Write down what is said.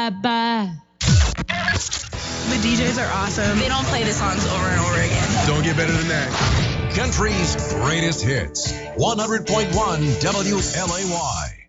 Bye. The DJs are awesome. They don't play the songs over and over again. Don't get better than that. Country's greatest hits. 100.1 WLAY.